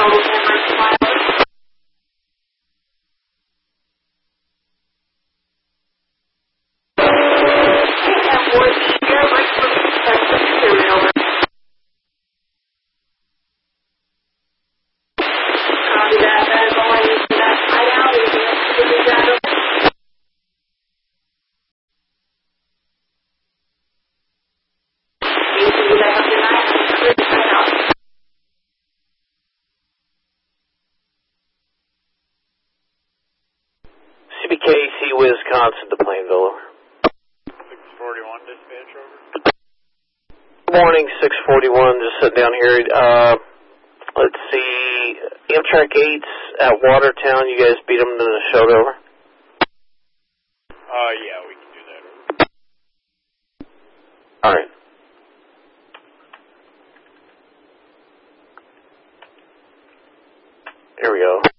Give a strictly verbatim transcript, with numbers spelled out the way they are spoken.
C B K C Wisconsin to Plainville. six forty-one dispatch over. Good morning, six forty-one, just sitting down here. Uh, let's see, Amtrak eights at Watertown, you guys beat them to the showed over? Uh, yeah, we can do that over. Alright. Here we go.